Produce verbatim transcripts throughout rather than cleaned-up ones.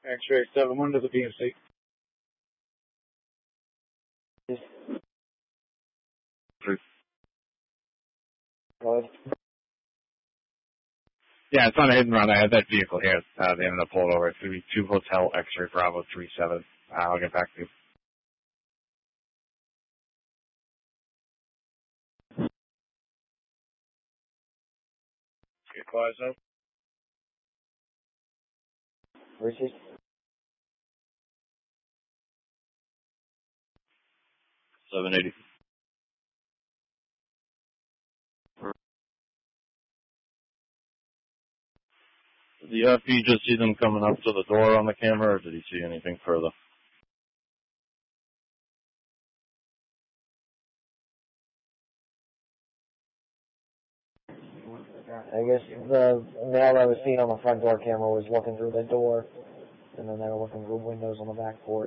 X-ray seven one to the B M C. Go ahead. Yeah, it's on a hit and run. I had that vehicle here. Uh, they ended up pulling over. It's going to be two Hotel X-ray Bravo three seven. Uh, I'll get back to you. Get quiet, so. Richard? seven eighty. Did the F B just see them coming up to the door on the camera, or did he see anything further? I guess the male that was seen on the front door camera was looking through the door, and then they were looking through windows on the back porch.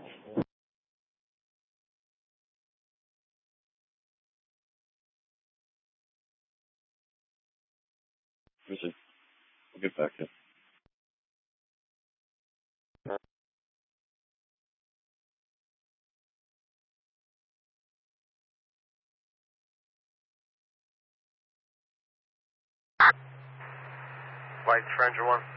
Richard, we'll get back to you. Lights, Ranger one.